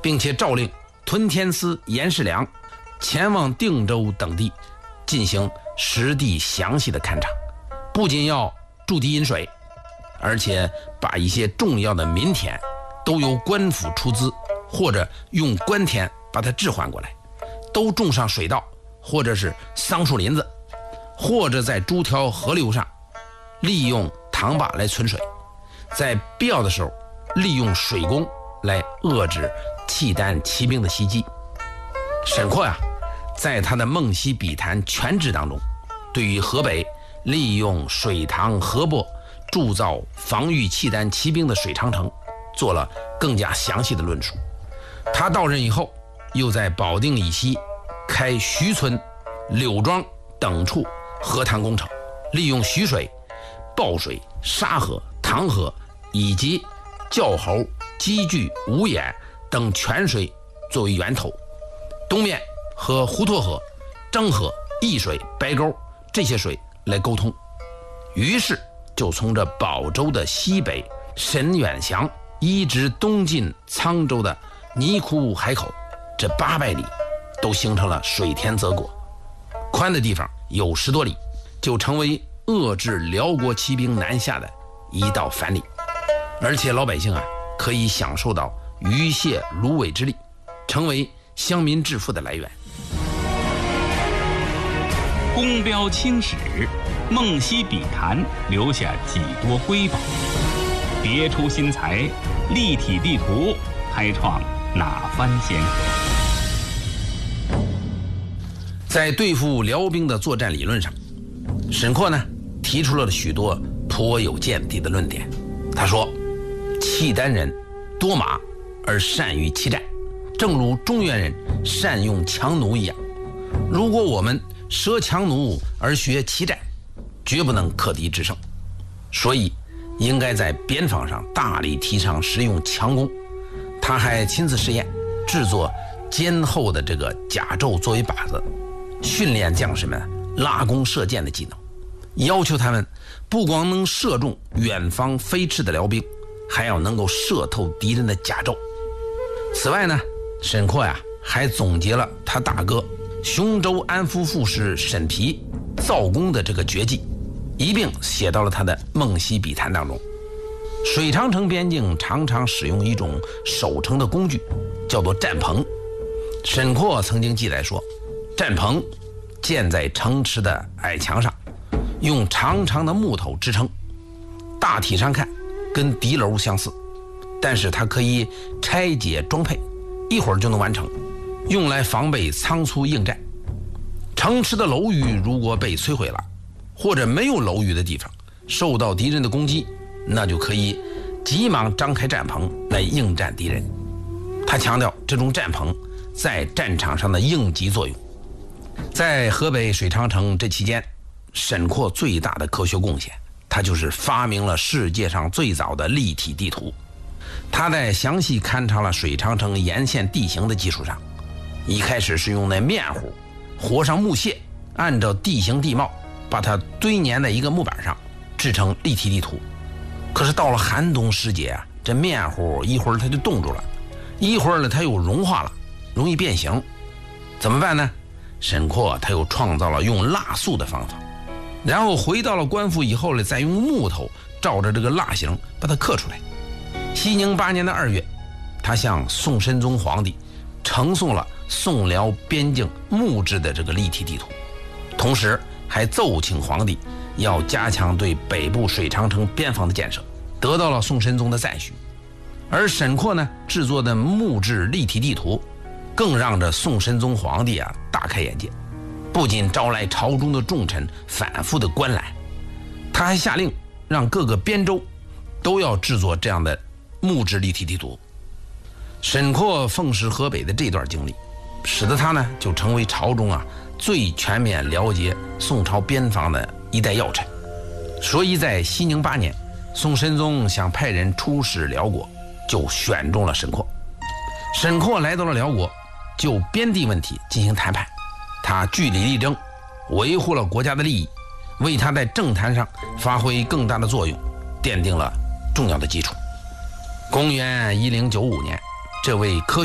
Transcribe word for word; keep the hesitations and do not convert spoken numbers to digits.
并且诏令屯田司严世良前往定州等地进行实地详细的勘察，不仅要筑堤引水，而且把一些重要的民田都由官府出资，或者用官田把它置换过来，都种上水稻，或者是桑树林子，或者在诸条河流上利用塘坝来存水，在必要的时候利用水攻来遏制契丹骑兵的袭击。沈括呀，在他的《梦溪笔谈全志》当中，对于河北利用水塘河泊铸造防御契丹骑兵的水长城做了更加详细的论述。他到任以后，又在保定以西开徐村、柳庄等处河塘工程，利用徐水、抱水、沙河、塘河以及教侯、积聚、五眼等泉水作为源头，东面和滹沱河、漳河、易水、白沟这些水来沟通。于是就从这宝州的西北沈远祥一直东进沧州的尼窟海口，这八百里都形成了水田泽国，宽的地方有十多里，就成为遏制辽国骑兵南下的一道藩篱。而且老百姓啊，可以享受到鱼蟹芦苇之利，成为乡民致富的来源。 宫标青史，梦溪笔谈留下几多瑰宝？别出心裁，立体地图开创哪番先河？ 在对付辽兵的作战理论上，沈括呢提出了许多颇有见地的论点。他说，契丹人多马而善于骑战，正如中原人善用强弩一样。如果我们舍强弩而学骑战，绝不能克敌制胜。所以应该在边防上大力提倡使用强弓。他还亲自试验制作坚厚的这个甲胄作为靶子，训练将士们拉弓射箭的技能，要求他们不光能射中远方飞驰的辽兵，还要能够射透敌人的甲胄。此外呢，沈括呀还总结了他大哥雄州安抚副使沈皮造弓的这个绝技，一并写到了他的《梦溪笔谈》当中。水长城边境常常使用一种守城的工具，叫做战棚。沈括曾经记载说，战棚建在城池的矮墙上，用长长的木头支撑，大体上看跟敌楼相似，但是它可以拆解装配，一会儿就能完成，用来防备仓促应战。城池的楼宇如果被摧毁了，或者没有楼宇的地方受到敌人的攻击，那就可以急忙张开战棚来应战敌人。他强调这种战棚在战场上的应急作用。在河北水长城这期间，沈括最大的科学贡献，他就是发明了世界上最早的立体地图。他在详细勘察了水长城沿线地形的基础上，一开始是用那面糊和上木屑，按照地形地貌把它堆粘在一个木板上，制成立体地图。可是到了寒冬时节啊，这面糊一会儿它就冻住了，一会儿呢它又融化了，容易变形。怎么办呢？沈括他又创造了用蜡塑的方法，然后回到了官府以后呢，再用木头照着这个蜡形把它刻出来。熙宁八年的二月，他向宋神宗皇帝呈送了宋辽边境木质的这个立体地图，同时还奏请皇帝要加强对北部水长城边防的建设，得到了宋神宗的赞许。而沈括呢制作的木质立体地图，更让这宋神宗皇帝啊大开眼界，不仅招来朝中的重臣反复的观览，他还下令让各个边州都要制作这样的木质立体地图。沈括奉使河北的这段经历，使得他呢就成为朝中啊最全面了解宋朝边防的一代要臣。所以在熙宁八年，宋神宗想派人出使辽国，就选中了沈括。沈括来到了辽国，就边地问题进行谈判，他据理力争，维护了国家的利益，为他在政坛上发挥更大的作用奠定了重要的基础。公元一零九五年，这位科学